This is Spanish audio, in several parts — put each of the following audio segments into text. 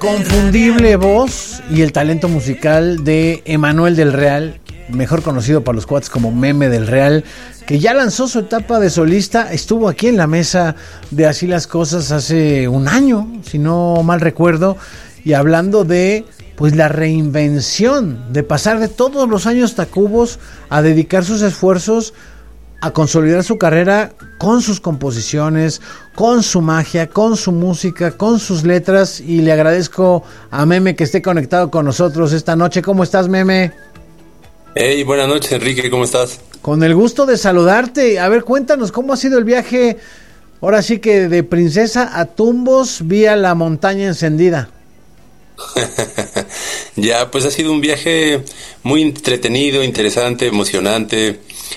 Inconfundible voz y el talento musical de Emanuel del Real, mejor conocido para los cuates como Meme del Real, que ya lanzó su etapa de solista. Estuvo aquí en la mesa de Así las Cosas hace un año, si no mal recuerdo, y hablando de pues la reinvención, de pasar de todos los años Tacubos a dedicar sus esfuerzos a consolidar su carrera con sus composiciones, con su magia, con su música, con sus letras. Y le agradezco a Meme que esté conectado con nosotros esta noche. ¿Cómo estás, Meme? Hey, buenas noches, Enrique, ¿cómo estás? Con el gusto de saludarte. A ver, cuéntanos cómo ha sido el viaje, ahora sí que de Princesa a Tumbos vía la montaña encendida. Ya, pues ha sido un viaje muy entretenido, interesante, emocionante,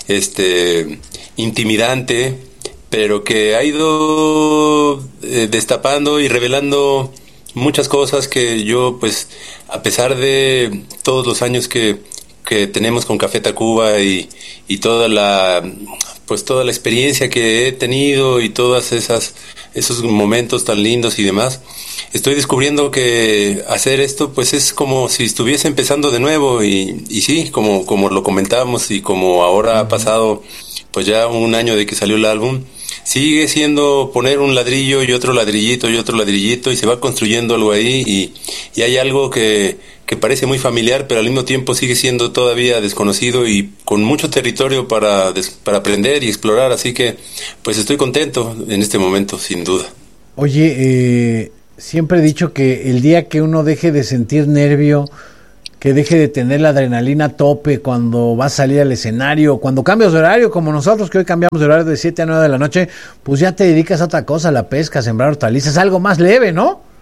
intimidante, pero que ha ido destapando y revelando muchas cosas que yo, pues, a pesar de todos los años que tenemos con Café Tacuba y toda la experiencia que he tenido y todas esos momentos tan lindos y demás, estoy descubriendo que hacer esto pues es como si estuviese empezando de nuevo y sí, como lo comentábamos y como ahora ha pasado pues ya un año de que salió el álbum, sigue siendo poner un ladrillo y otro ladrillito y otro ladrillito y se va construyendo algo ahí y hay algo que parece muy familiar, pero al mismo tiempo sigue siendo todavía desconocido y con mucho territorio para aprender y explorar, así que pues estoy contento en este momento, sin duda. Oye, siempre he dicho que el día que uno deje de sentir nervio, que deje de tener la adrenalina a tope cuando va a salir al escenario, cuando cambias de horario, como nosotros que hoy cambiamos de horario de 7 a 9 de la noche, pues ya te dedicas a otra cosa, a la pesca, a sembrar hortalizas, algo más leve, ¿no?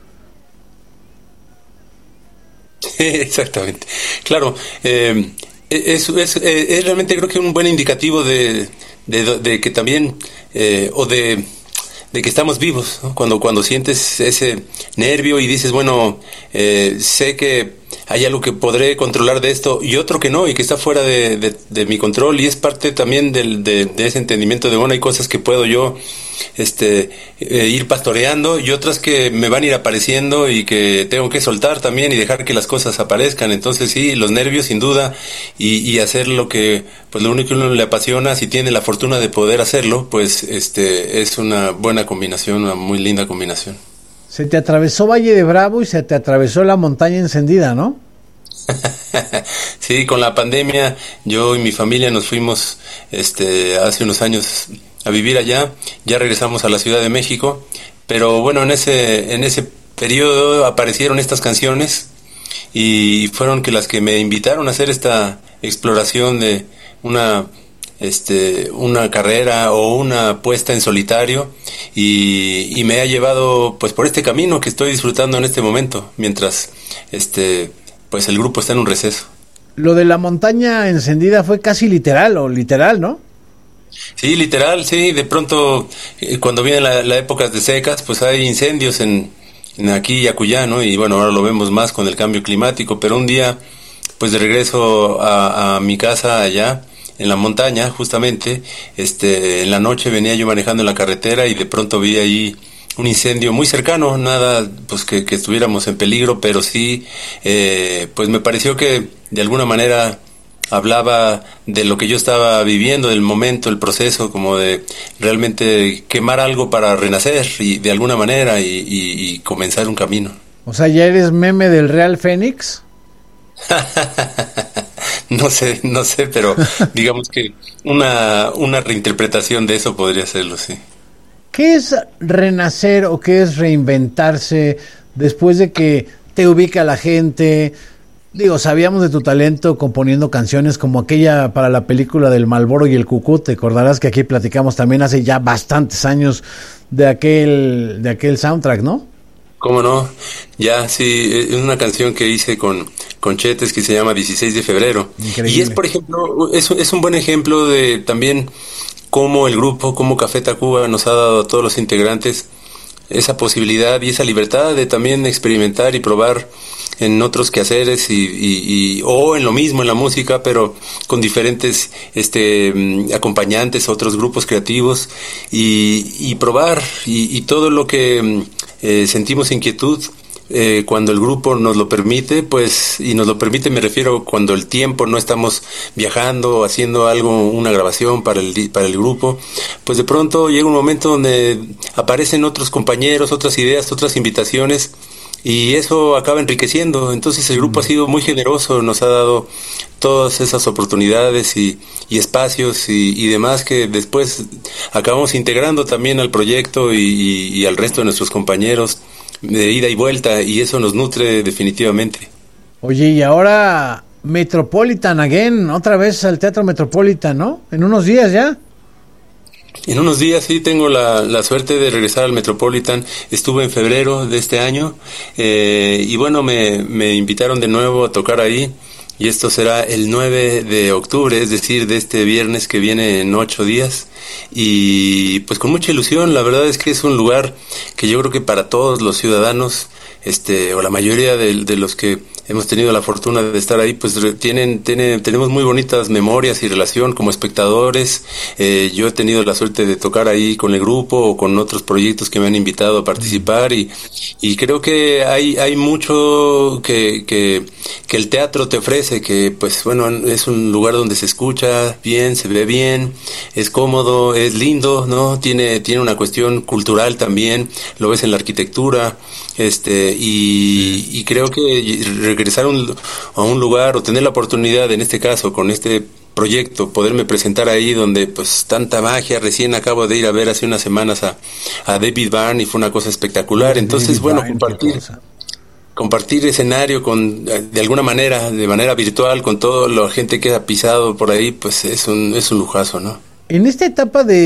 Exactamente, claro, es realmente creo que un buen indicativo de que también de que estamos vivos, ¿no? Cuando sientes ese nervio y dices, bueno, sé que hay algo que podré controlar de esto y otro que no y que está fuera de mi control y es parte también de ese entendimiento de, bueno, hay cosas que puedo yo ir pastoreando y otras que me van a ir apareciendo y que tengo que soltar también y dejar que las cosas aparezcan. Entonces sí, los nervios sin duda y hacer lo que pues lo único que uno le apasiona, si tiene la fortuna de poder hacerlo, pues es una buena combinación, una muy linda combinación. Se te atravesó Valle de Bravo y se te atravesó la montaña encendida, ¿no? Sí, con la pandemia yo y mi familia nos fuimos hace unos años a vivir allá, ya regresamos a la Ciudad de México, pero bueno, en ese periodo aparecieron estas canciones y fueron las que me invitaron a hacer esta exploración de una carrera o una puesta en solitario y me ha llevado pues por este camino que estoy disfrutando en este momento, mientras pues el grupo está en un receso. Lo de la montaña encendida fue casi literal, ¿no? Sí, literal, sí, de pronto cuando vienen la épocas de secas, pues hay incendios en aquí y acullá, ¿no? Y bueno, ahora lo vemos más con el cambio climático, pero un día pues de regreso a mi casa allá en la montaña, justamente, en la noche venía yo manejando en la carretera y de pronto vi ahí un incendio muy cercano, nada pues que estuviéramos en peligro, pero sí pues me pareció que de alguna manera hablaba de lo que yo estaba viviendo, del momento, el proceso, como de realmente quemar algo para renacer y de alguna manera y comenzar un camino. O sea, ¿ya eres Meme del Real Fénix? No sé, pero digamos que una reinterpretación de eso podría serlo, sí. ¿Qué es renacer o qué es reinventarse después de que te ubica la gente? Digo, sabíamos de tu talento componiendo canciones como aquella para la película del Malboro y el Cucú. Te acordarás que aquí platicamos también hace ya bastantes años de aquel soundtrack, ¿no? ¿Cómo no? Ya, sí, es una canción que hice con Chetes que se llama 16 de febrero. Increíble. Y es, por ejemplo, es un buen ejemplo de también cómo el grupo, cómo Café Tacuba nos ha dado a todos los integrantes esa posibilidad y esa libertad de también experimentar y probar en otros quehaceres o en lo mismo en la música, pero con diferentes acompañantes, otros grupos creativos y probar y todo lo que sentimos inquietud cuando el grupo nos lo permite, pues, y nos lo permite me refiero cuando el tiempo no estamos viajando o haciendo algo, una grabación para el grupo, pues de pronto llega un momento donde aparecen otros compañeros, otras ideas, otras invitaciones, y eso acaba enriqueciendo. Entonces el grupo ha sido muy generoso, nos ha dado todas esas oportunidades y espacios y demás que después acabamos integrando también al proyecto y al resto de nuestros compañeros de ida y vuelta, y eso nos nutre definitivamente. Oye, y ahora Metropolitan again, otra vez al Teatro Metropolitan, ¿no? En unos días ya. En unos días sí tengo la suerte de regresar al Metropolitan. Estuve en febrero de este año y bueno, me invitaron de nuevo a tocar ahí, y esto será el 9 de octubre, es decir, de este viernes que viene en 8 días, y pues con mucha ilusión. La verdad es que es un lugar que yo creo que para todos los ciudadanos, o la mayoría de los que hemos tenido la fortuna de estar ahí, pues tenemos muy bonitas memorias y relación como espectadores. Yo he tenido la suerte de tocar ahí con el grupo o con otros proyectos que me han invitado a participar, y creo que hay mucho que el teatro te ofrece, que pues bueno, es un lugar donde se escucha bien, se ve bien, es cómodo, es lindo, ¿no? Tiene una cuestión cultural también, lo ves en la arquitectura, y creo que regresar a un lugar o tener la oportunidad, en este caso con este proyecto, poderme presentar ahí donde pues tanta magia. Recién acabo de ir a ver hace unas semanas a David Byrne y fue una cosa espectacular. Entonces, bueno, compartir escenario de alguna manera, de manera virtual, con toda la gente que ha pisado por ahí, pues es un lujazo, ¿no? En esta etapa de